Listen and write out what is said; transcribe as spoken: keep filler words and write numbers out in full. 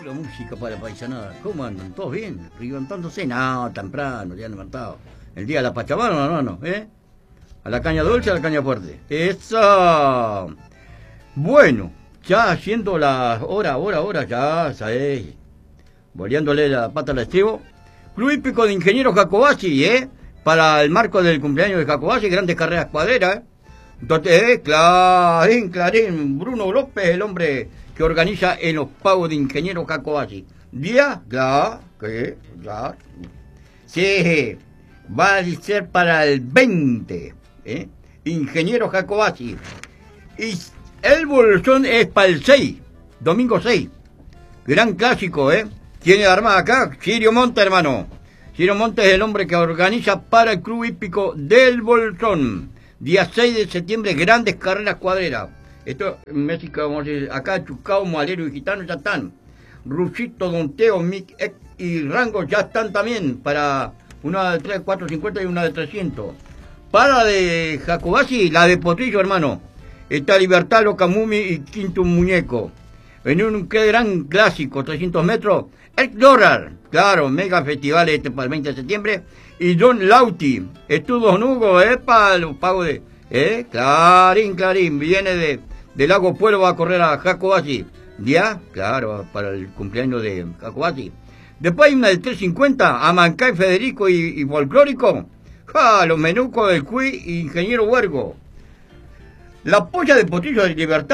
la música para paisanada. ¿Cómo andan? ¿Todos bien? ¿Levantándose? No, temprano, ya han levantado. El día de la Pachamama, hermano, ¿eh? A la caña dulce, a la caña fuerte. ¡Eso! Bueno, ya haciendo la hora, hora, hora, ya, ¿sabes? Boleándole la pata al estribo. Club Hípico de Ingenieros Jacobacci, ¿eh? Para el marco del cumpleaños de Jacobacci, grandes carreras cuadreras, ¿eh? Entonces, eh, Clarín, Clarín, Bruno López, el hombre que organiza en los pagos de Ingenieros Jacobacci. Día, ya, que, ya. Sí, va a ser para el veinte, ¿eh? Ingenieros Jacobacci. Y el bolsón es para el seis, domingo seis. Gran clásico, ¿eh? Tiene armada acá, Sirio Monte, hermano. Sirio Monte es el hombre que organiza para el Club Hípico del Bolsón. Día seis de septiembre, grandes carreras cuadreras. Esto en México, vamos a decir, acá Chucao, Malero y Gitano ya están. Rusito, Don Teo, Mick Ek y Rango ya están también para una de tres, cuatro cincuenta y una de trescientos. Para de Jacobacci, la de Potrillo, hermano. Está Libertad, Locamumi y Quinto Muñeco. En un gran clásico, trescientos metros, el Dorar, claro, mega festival este para el veinte de septiembre. Y Don Lauti, estuvo Nugo, eh, para los pagos de, eh, Clarín, Clarín, viene de, de Lago Pueblo, va a correr a Jacobacci. Ya, claro, para el cumpleaños de Jacobacci. Después hay una de tres cincuenta, Amancay, Federico y, y Folclórico. Ja, los menucos del Cui y Ingeniero Huergo. La polla de Potrillo de Libertad.